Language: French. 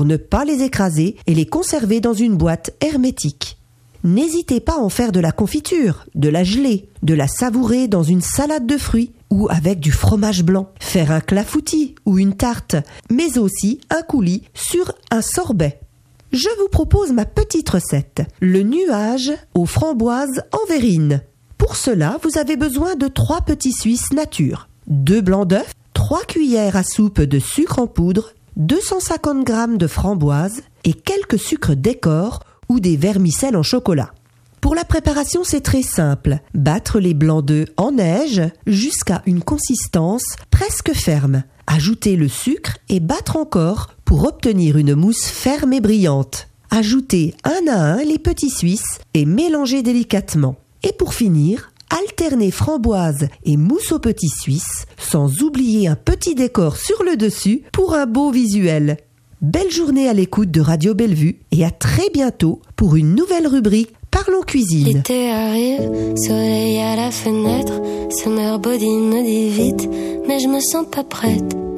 pour ne pas les écraser et les conserver dans une boîte hermétique. N'hésitez pas à en faire de la confiture, de la gelée, de la savourer dans une salade de fruits ou avec du fromage blanc, faire un clafoutis ou une tarte, mais aussi un coulis sur un sorbet. Je vous propose ma petite recette, le nuage aux framboises en verrine. Pour cela, vous avez besoin de 3 petits Suisses nature, 2 blancs d'œufs, 3 cuillères à soupe de sucre en poudre, 250 g de framboises et quelques sucres décor ou des vermicelles en chocolat. Pour la préparation, c'est très simple. Battre les blancs d'œufs en neige jusqu'à une consistance presque ferme. Ajouter le sucre et battre encore pour obtenir une mousse ferme et brillante. Ajoutez un à un les petits Suisses et mélangez délicatement. Et pour finir, alternez framboise et mousse aux petits Suisses, sans oublier un petit décor sur le dessus pour un beau visuel. Belle journée à l'écoute de Radio Bellevue et à très bientôt pour une nouvelle rubrique Parlons Cuisine. L'été arrive, soleil à la fenêtre, Summer Body me dit vite, mais je me sens pas prête.